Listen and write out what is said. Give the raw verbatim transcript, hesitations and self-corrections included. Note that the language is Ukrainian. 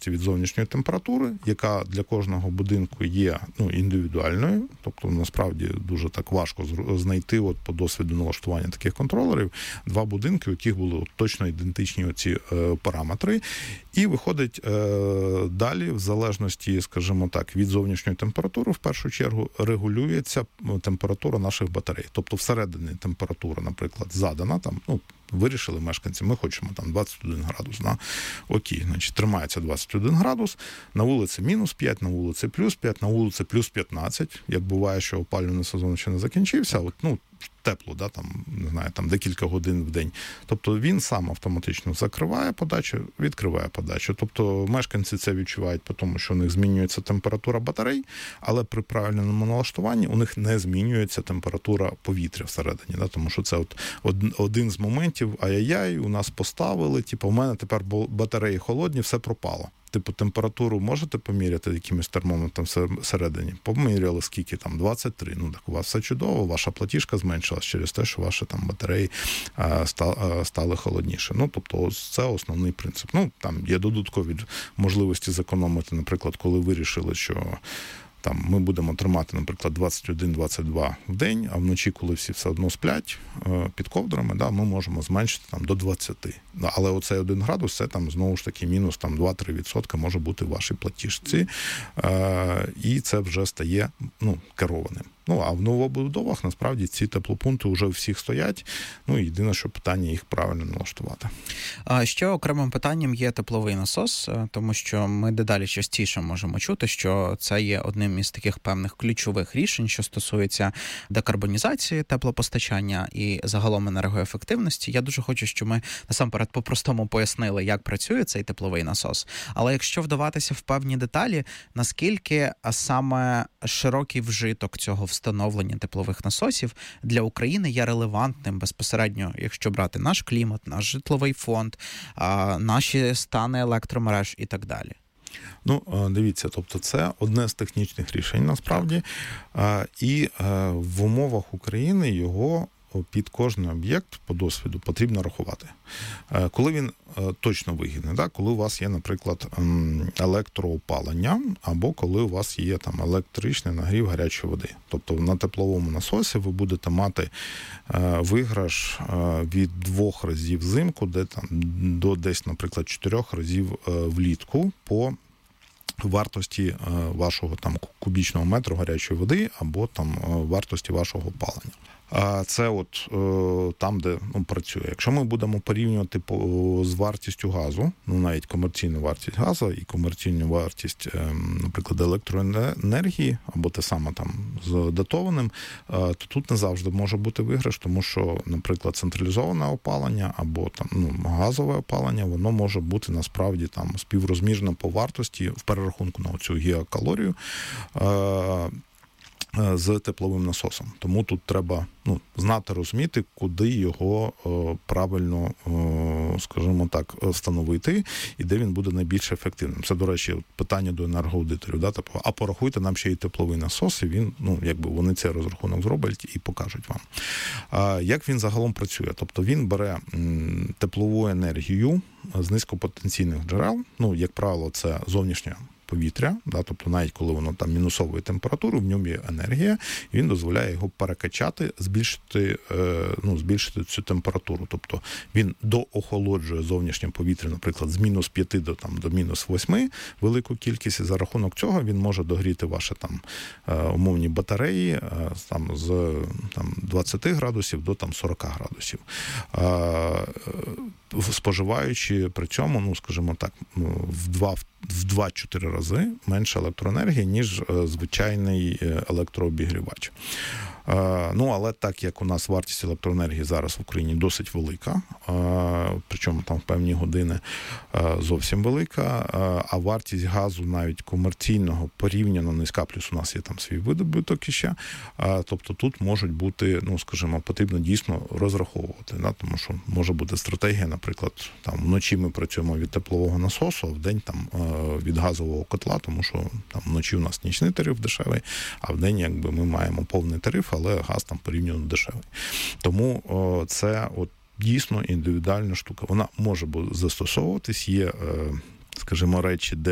залежності від зовнішньої температури, яка для кожного будинку є ну, індивідуальною, тобто насправді дуже так важко знайти от, по досвіду налаштування таких контролерів два будинки, у яких були от, точно ідентичні оці е, параметри. І виходить е, далі, в залежності, скажімо так, від зовнішньої температури, в першу чергу, регулюється температура наших батарей. Тобто всередині температура, наприклад, задана, там, ну, вирішили мешканці, ми хочемо там двадцять один градус. Да? Окей, значить, тримається двадцять один градус, на вулиці мінус п'ять, на вулиці плюс п'ять, на вулиці плюс п'ятнадцять. Як буває, що опалювальний сезон ще не закінчився, от, ну, тепло, да, там, не знаю, там декілька годин в день. Тобто він сам автоматично закриває подачу, відкриває подачу. Тобто мешканці це відчувають по тому, що у них змінюється температура батарей, але при правильному налаштуванні у них не змінюється температура повітря всередині. Да, тому що це от один з моментів, ай-яй-яй, у нас поставили, типу, у мене тепер батареї холодні, все пропало. Типу, температуру можете поміряти якимось термометром всередині? Поміряли скільки там? двадцять три. Ну, так у вас все чудово, ваша платіжка зменшилась через те, що ваші там батареї а, стали, стали холодніше. Ну, тобто, ось це основний принцип. Ну, там є додаткові можливості зекономити, наприклад, коли вирішили, що там ми будемо тримати, наприклад, двадцять один - двадцять два в день, а вночі, коли всі все одно сплять під ковдрами, да, ми можемо зменшити там до двадцяти. Але оцей один градус, це там знову ж таки мінус там два-три відсотки може бути в вашій платіжці. І це вже стає, ну, керованим. Ну, а в новобудовах, насправді, ці теплопункти вже у всіх стоять. Ну, єдине, що питання їх правильно налаштувати. А ще окремим питанням є тепловий насос, тому що ми дедалі частіше можемо чути, що це є одним із таких певних ключових рішень, що стосується декарбонізації теплопостачання і загалом енергоефективності. Я дуже хочу, щоб ми насамперед по-простому пояснили, як працює цей тепловий насос. Але якщо вдаватися в певні деталі, наскільки саме широкий вжиток цього встановлення теплових насосів для України є релевантним безпосередньо, якщо брати наш клімат, наш житловий фонд, наші стани електромереж і так далі. Ну, дивіться, тобто це одне з технічних рішень, насправді, і в умовах України його під кожний об'єкт по досвіду потрібно рахувати. Коли він точно вигідний, да? Коли у вас є, наприклад, електроопалення, або коли у вас є там електричний нагрів гарячої води. Тобто на тепловому насосі ви будете мати виграш від двох разів взимку, де там до десь, наприклад, чотирьох разів влітку по вартості вашого там кубічного метру гарячої води або там вартості вашого опалення. Це от там, де ну, працює. Якщо ми будемо порівнювати по, з вартістю газу, ну навіть комерційну вартість газу і комерційну вартість, наприклад, електроенергії, або те саме там з датованим, то тут не завжди може бути виграш, тому що, наприклад, централізоване опалення або там ну, газове опалення, воно може бути насправді там співрозмірне по вартості в перерахунку на цю гігакалорію з тепловим насосом. Тому тут треба ну, знати, розуміти, куди його о, правильно, о, скажімо так, встановити і де він буде найбільш ефективним. Це, до речі, питання до енергоаудиторів. Да? Тобто, а порахуйте нам ще й тепловий насос, і він, ну, якби вони цей розрахунок зроблять і покажуть вам. А, як він загалом працює? Тобто він бере м, теплову енергію з низькопотенційних джерел, ну, як правило, це зовнішня повітря, да, тобто навіть коли воно там мінусової температури, в ньому є енергія, і він дозволяє його перекачати, збільшити, е, ну, збільшити цю температуру. Тобто він доохолоджує зовнішнє повітря, наприклад, з мінус п'яти до, там, до мінус восьми велику кількість, і за рахунок цього він може догріти ваші там умовні батареї е, там, з там, двадцяти градусів до там, сорока градусів. Е, споживаючи при цьому, ну, скажімо так, в два в два-чотири рази менше електроенергії, ніж звичайний електрообігрівач. Ну, але так як у нас вартість електроенергії зараз в Україні досить велика, причому там в певні години зовсім велика, а вартість газу навіть комерційного порівняно низька, плюс у нас є там свій видобуток іще, тобто тут можуть бути, ну, скажімо, потрібно дійсно розраховувати, да? Тому що може бути стратегія, наприклад, там вночі ми працюємо від теплового насосу, а вдень там від газового котла, тому що там вночі у нас нічний тариф дешевий, а вдень якби ми маємо повний тариф, але газ там порівняно дешевий. Тому о, це от дійсно індивідуальна штука. Вона може застосовуватись, є, скажімо, речі, де